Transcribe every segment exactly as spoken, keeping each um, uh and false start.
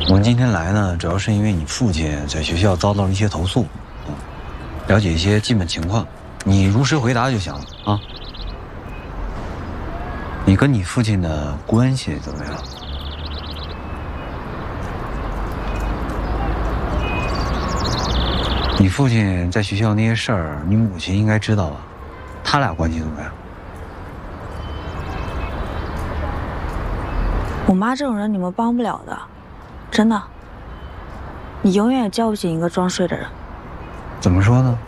我们今天来呢，主要是因为你父亲在学校遭到了一些投诉，嗯，了解一些基本情况，你如实回答就行了啊。你跟你父亲的关系怎么样？你父亲在学校那些事儿，你母亲应该知道吧？他俩关系怎么样？ 我妈这种人你们帮不了的，真的。你永远也叫不醒一个装睡的人。 怎么说呢？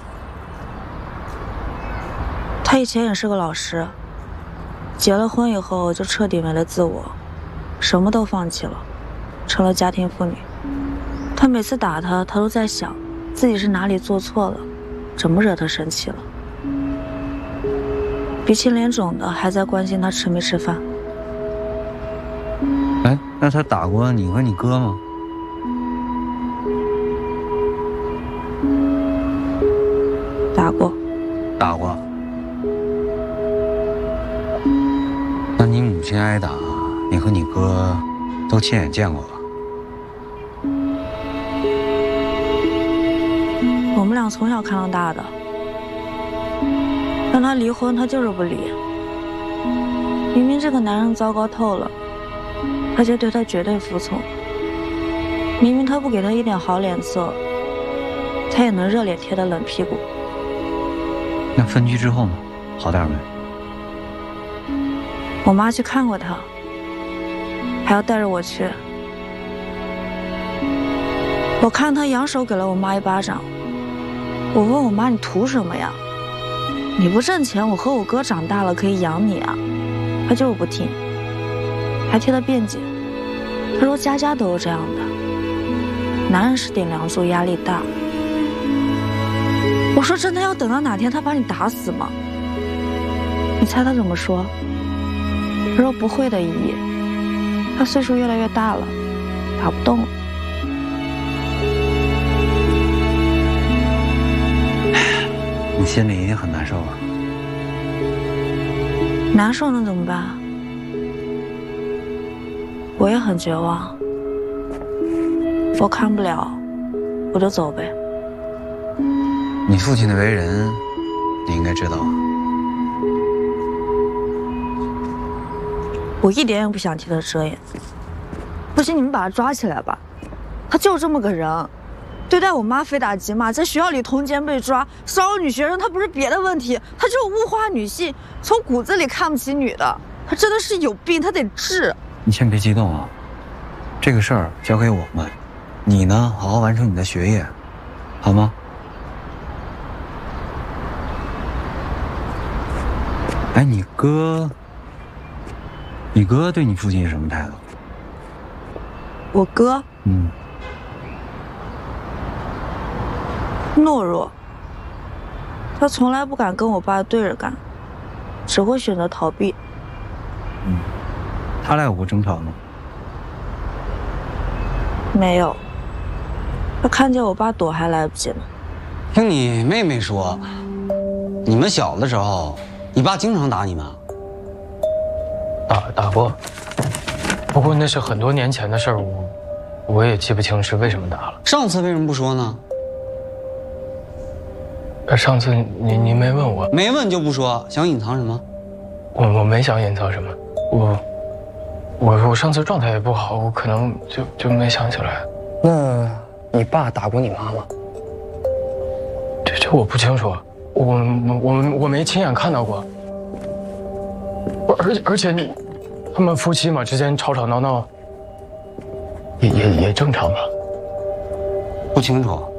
她以前也是个老师，结了婚以后就彻底没了自我，什么都放弃了，成了家庭妇女。她每次打她，她都在想自己是哪里做错了，怎么惹她生气了。鼻青脸肿的，还在关心她吃没吃饭。 哎，那他打过你和你哥吗？ 打过。 打过。那你母亲挨打，你和你哥都亲眼见过吧？ 我们俩从小看到大的，让他离婚，他就是不离。明明这个男人糟糕透了，而且对他绝对服从。明明他不给他一点好脸色，他也能热脸贴他冷屁股。 那分居之后呢？好点没？ 我妈去看过他，还要带着我去。我看他扬手给了我妈一巴掌。我问我妈：“你图什么呀？你不挣钱，我和我哥长大了可以养你啊。”她就是不听，还替他辩解。她说家家都有这样的，男人是顶梁柱，压力大。我说真的要等到哪天他把你打死吗？你猜他怎么说？他说不会的，姨姨，他岁数越来越大了，打不动了。 你心里一定很难受啊。 难受能怎么办？我也很绝望。我看不了，我就走呗。 你父亲的为人，你应该知道啊。 我一点也不想替他遮掩。不行，你们把他抓起来吧，他就这么个人。对待我妈非打即骂，在学校里通奸被抓，骚扰女学生，他不是别的问题，他就是物化女性，从骨子里看不起女的，他真的是有病，他得治。 你先别激动啊，这个事儿交给我们，你呢好好完成你的学业，好吗？哎，你哥，你哥对你父亲是什么态度？ 我哥， 嗯。 懦弱，他从来不敢跟我爸对着干，只会选择逃避。 嗯，他俩有过争吵吗？ 没有，他看见我爸躲还来不及呢。 听你妹妹说，你们小的时候，你爸经常打你们。 打打过，不过那是很多年前的事儿，我我也记不清是为什么打了。 上次为什么不说呢？ 上次您您没问我， 没问就不说，想隐藏什么？ 我我没想隐藏什么，我我我上次状态也不好，我可能就就没想起来。 那你爸打过你妈吗？ 这这我不清楚，我我我我没亲眼看到过。而而且你他们夫妻嘛之间吵吵闹闹，也也也正常吧？ 不清楚。